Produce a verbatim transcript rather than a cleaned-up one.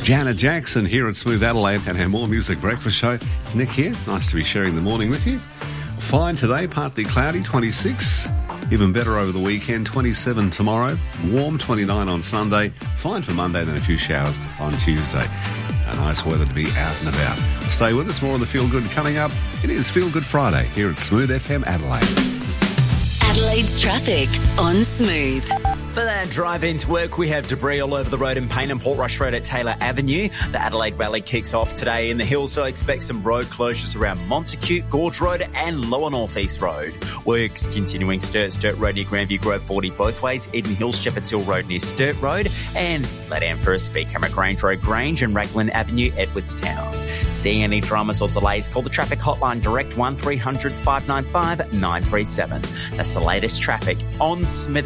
Janet Jackson here at Smooth Adelaide and our More Music Breakfast Show. Nick here. Nice to be sharing the morning with you. Fine today, partly cloudy, twenty-six. Even better over the weekend, twenty-seven tomorrow. Warm, twenty-nine on Sunday. Fine for Monday, then a few showers on Tuesday. A nice weather to be out and about. Stay with us. More on the Feel Good coming up. It is Feel Good Friday here at Smooth F M Adelaide. Adelaide's traffic on Smooth. For that drive into work, we have debris all over the road in Payne and Portrush Road at Taylor Avenue. The Adelaide Rally kicks off today in the hills, so expect some road closures around Montacute, Gorge Road and Lower North East Road. Works continuing Sturt, Sturt Road near Grandview Grove forty both ways, Eden Hills, Shepherd's Hill Road near Sturt Road, and Slatdown for a speed camera Grange Road, Grange and Raglan Avenue, Edwardstown. Seeing any dramas or delays, call the traffic hotline direct one three hundred five nine five nine three seven. That's the latest traffic on Smith